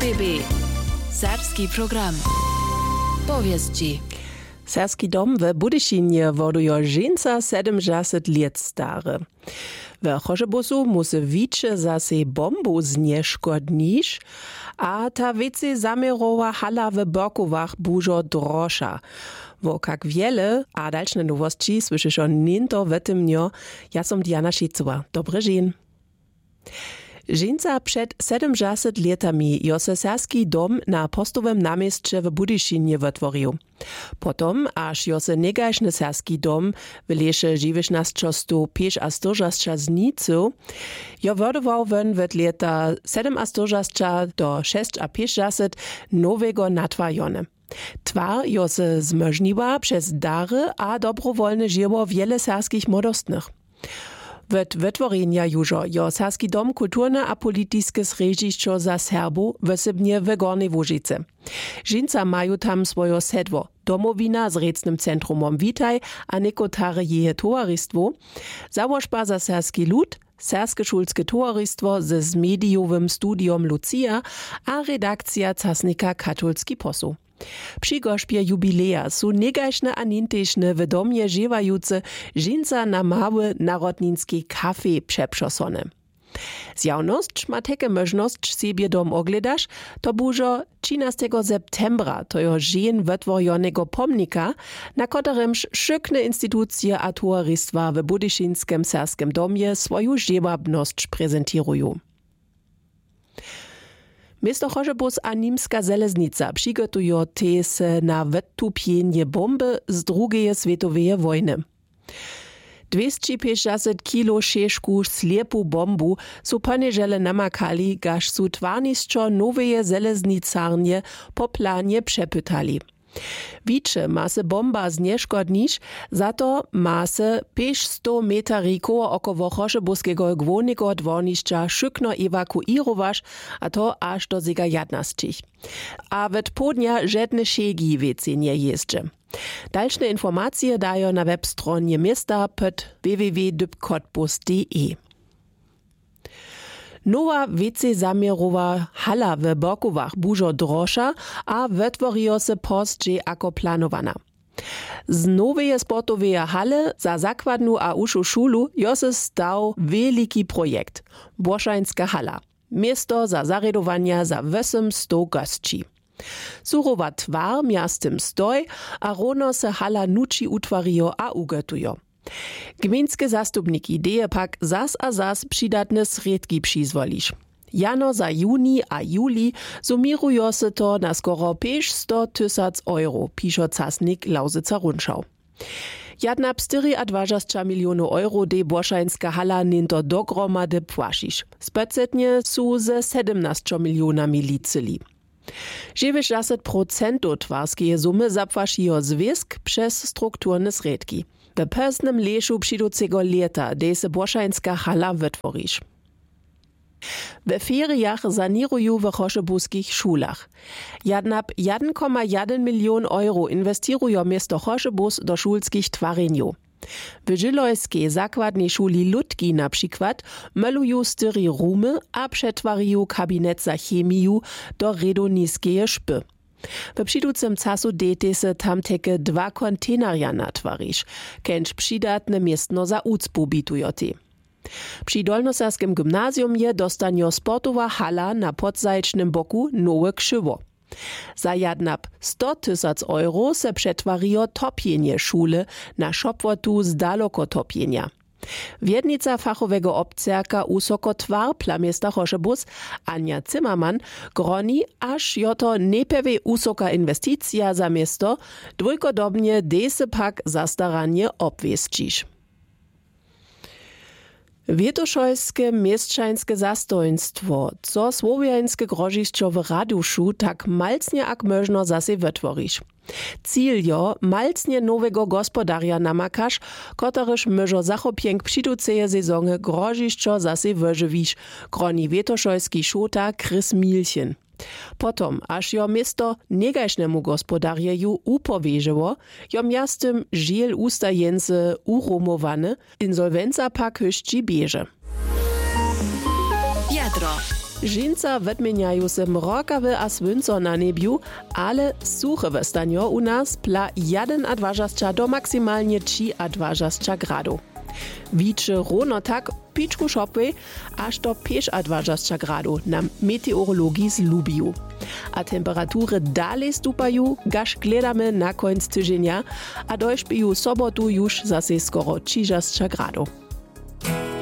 RBB Serbski program. Powieści. Serski dom w Budyšinie wodujo ženca 70 let stare. W Chorzebusu musi wicze zase bombu znieszkodnić, a ta wiece zamierowa hala w Borkowach bużo drosza. Wo kak wiele, a dalsze nowości słyszysz o ninto w tym dniu. Ja som Diana Schizowa. Dobry dzień. Ženca przed 70 letami jo se serski dom na postowym namieście w Budyšinie wytworzył. Potom, aż jo se negašny serski dom w lesie 19 a 40 znicu, jo wodował won w leta 47 do 56 nowego natwajone. Twar jo se zmożniła przez dary a dobrowolne żyło wiele serskich młodostnych. Wet wytworzenia jużo jo serski dom kulturne a politiskie zrežišćo za Serbu wysybnie w Gornej Łużyce. Ženca mają tam swoje sedło, domowina z recnym centrumom Witaj a nekotare jehe towarystwo, założba za serski lud, serskie szulskie towarystwo z mediowym studium Lucia a redakcja casnika Katolski posu. Przy gorzbie jubileja su negašne a nintešne w domie żywajuce ženca na mały narodninski kafe przeprzosone. Zjawność ma takie możność siebie dom ogledasz, to bużo 13 septembra, to jo żen wytworzonego pomnika, na którymż szykne instytucje a towarystwa w Budyšinskim serskim domie swoją żywabność prezentują. Miasto Chorzebus a Nimska Železnica przygotują też na wytupienie bomby z II światowej wojny. 250 kilo szeszku slepу bombu su poniedziele namakali, gaż su twarniszczo nowe żeleznicarnie po planie przepytali. Wicze ma se bomba znieszkodnić, za to ma se 500 metrów około Chorzebuskiego głównego dworniszcza szybko ewakuować, a to aż do zega 11. A w południa żadne szegi wiece nie jeździ. Dalsze informacje dają na webstronie miasta pod www.dybkotbus.de. Nowa wiece zamierowa hala w Borkowach bużo drosza, a wytworzyło se postdźe ako planowana. Z nowej sportowej hale za zakładnu a uszu szulu jo se stał wielki projekt – Borszańska hala. Miasto za zaredowania za 800 gości. Surowa twar miastem stoj, a rono se hala nuči utwarijo a ugotujo. Gminskie zastupniki deje pak zas a zas přidatne sredki přizvoliš. Jano za juni a juli sumirujo se to na skoro 500 000 euro, pišo casnik Lausica Rundschau. Jadna 24 milionów euro de Borszańska hala ninto dogromady płašiš. Specetnie su ze 17 milionami licyli. 90% twarskie sumy zapłaszijo związk przez strukturne sredki. W pewnym leszu przydącego leta de se Borszańska hala wytworisz. W feriach sanirują w chorzebuskich szulach. Jadnap 1,1 milion euro inwestują miasto Chorzebus do szulskich twareniów. W żylojskiej zakładnej szuli Ludki na przykład malują styry rumy a przetwariją kabinet za chemię do redoniskiej szpy. W przyducym czasu dejte se tam teke 2 kontenerja natwariš, kenč przydatne miestno za ucpu bitujote. Przy Dolnosarskim gimnazjumie dostanio sportowa hala na podzajcznym boku nowe krzywo. Za jadnap 100 000 euro se przetwarijo topienie szule na szopwotu z dalokotopienia. Wiednica fachowego obcerka Usokotwarpla miasta Chorzebus Anja Zimmermann groni, aż joto nepewe usoka inwestycja za miasto, dwójkodobnie dese pak zastaranie obwieszczysz. Wietoszojskie mieszczańskie zastojnictwo, co słowiańskie grožišćo w Raduszu tak malcnie jak można zase wytworisz. Cíl jo malcnie nowego gospodarja namakaš, kotoryż myżo zachopienk přiduceje sezonge grožišćo zase wyżywisz, groni wietoszojski szota Chris Milchen. Potom, aż jo miasto negašnemu gospodarjeju upowiedziło, jo miastem žiel ustajence urumowane, insolvenca pak höšći bieže. Jadro. Dżinsa wymieniają się mrokawy a swynco na niebiu, ale suche wystanio u nas pla 1,2 do maksymalnie 3,2 gradu. Wicze równo tak piczku szopy, aż do 5,2 gradu nam meteorologii zlubił. A temperatury dalej stupają, gaż gledamy na końc tydzienia, a dojść biju sobotu już zase skoro 30 gradu.